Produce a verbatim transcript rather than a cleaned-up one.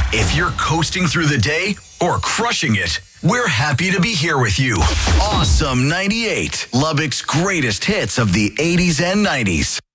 If you're coasting through the day or crushing it, we're happy to be here with you. Awesome ninety-eight, Lubbock's greatest hits of the eighties and nineties.